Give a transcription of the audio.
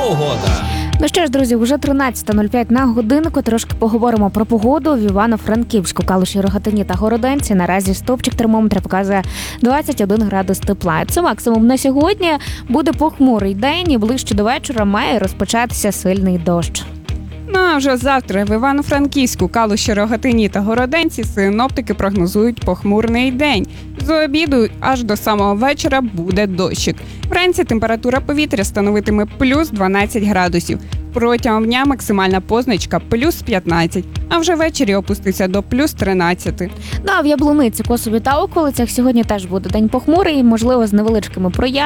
погода. Ну що ж, друзі, вже 13:05 на годинку. Трошки поговоримо про погоду в Івано-Франківську, Калуші, Рогатині та Городенці. Наразі стовпчик термометра показує 21 градус тепла. Це максимум на сьогодні. Буде похмурий день і ближче до вечора має розпочатися сильний дощ. Ну а вже завтра в Івано-Франківську, Калуші, Рогатині та Городенці синоптики прогнозують похмурний день. З обіду аж до самого вечора буде дощик. Вранці температура повітря становитиме плюс 12 градусів. Протягом дня максимальна позначка плюс 15, а вже ввечері опуститься до плюс 13. Ну а в Яблуниці, Косові та околицях сьогодні теж буде день похмурий, можливо, з невеличкими проявами.